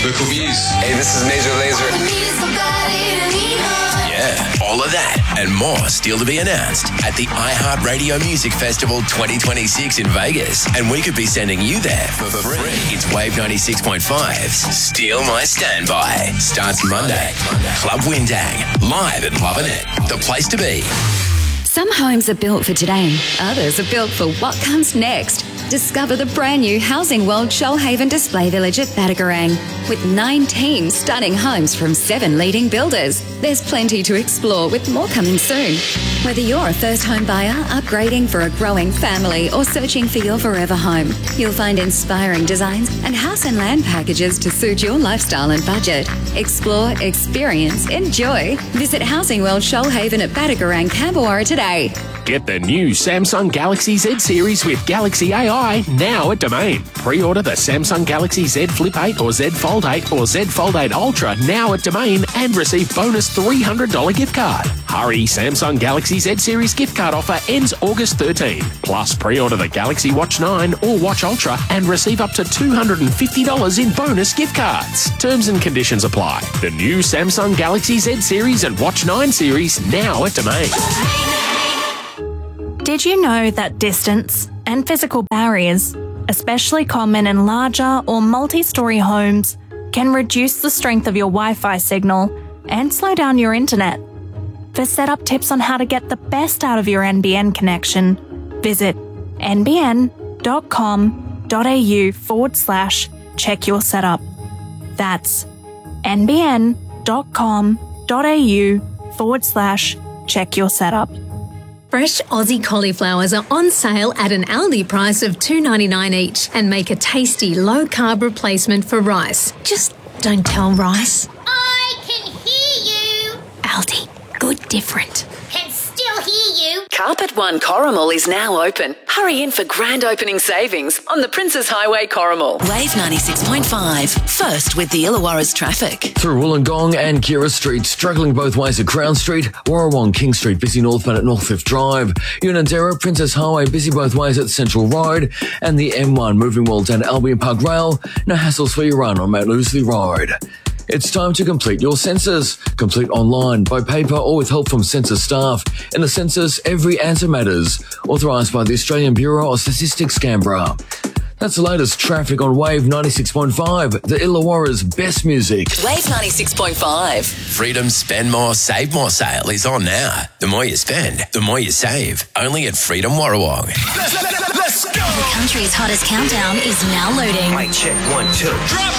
The Cookies. Hey, this is Major Lazer. Yeah, all of that and more still to be announced at the iHeartRadio Music Festival 2026 in Vegas. And we could be sending you there for free. It's Wave 96.5's Steal My Standby. Starts Monday. Club Windang. Live at Lovin' It. The place to be. Some homes are built for today. Others are built for what comes next. Discover the brand new Housing World Shoalhaven Display Village at Batagarang with 19 stunning homes from 7 leading builders. There's plenty to explore with more coming soon. Whether you're a first home buyer, upgrading for a growing family or searching for your forever home, you'll find inspiring designs and house and land packages to suit your lifestyle and budget. Explore, experience, enjoy. Visit Housing World Shoalhaven at Batagarang, Camberwara today. Get the new Samsung Galaxy Z series with Galaxy AI now at Domain. Pre-order the Samsung Galaxy Z Flip 8 or Z Fold 8 or Z Fold 8 Ultra now at Domain and receive bonus $300 gift card. Hurry, Samsung Galaxy Z series gift card offer ends August 13. Plus, pre-order the Galaxy Watch 9 or Watch Ultra and receive up to $250 in bonus gift cards. Terms and conditions apply. The new Samsung Galaxy Z series and Watch 9 series now at Domain. Did you know that distance and physical barriers, especially common in larger or multi-storey homes, can reduce the strength of your Wi-Fi signal and slow down your internet? For setup tips on how to get the best out of your NBN connection, visit nbn.com.au/check your setup. That's nbn.com.au/check your setup. Fresh Aussie cauliflowers are on sale at an Aldi price of $2.99 each and make a tasty low-carb replacement for rice. Just don't tell Rice. I can hear you. Aldi, good different. Can still hear you. Carpet One Corrimal is now open. Hurry in for grand opening savings on the Princes Highway Corrimal. Wave 96.5. First with the Illawarra's traffic. Through Wollongong and Kira Street, struggling both ways at Crown Street. Warrawong King Street, busy northbound at North Fifth Drive. Unanderra, Princess Highway, busy both ways at Central Road. And the M1 moving well down to Albion Park Rail. No hassles for your run on Mount Loseley Road. It's time to complete your census. Complete online, by paper or with help from census staff. In the census, every answer matters. Authorised by the Australian Bureau of Statistics, Canberra. That's the latest traffic on Wave 96.5, the Illawarra's best music. Wave 96.5. Freedom Spend More, Save More sale is on now. The more you spend, the more you save. Only at Freedom Warrawong. Let's go! The country's hottest countdown is now loading. Mic check 1, 2.